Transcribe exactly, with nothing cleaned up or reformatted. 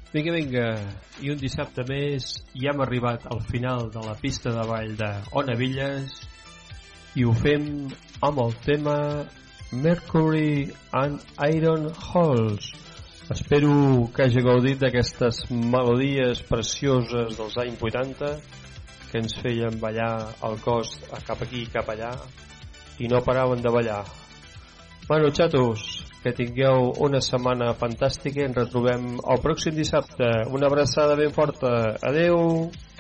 Vinga, vinga, i un dissabte més ja hem arribat al final de la pista de ball de Onavilles i ho fem amb el tema Mercury and Iron Halls. Espero que hagi gaudit d'aquestes melodies precioses dels anys vuitanta que ens feien ballar el cos cap aquí i cap allà i no paraven de ballar. Bueno, xatos, que tingueu una setmana fantàstica i ens retrobem el pròxim dissabte. Una abraçada ben forta. Adeu!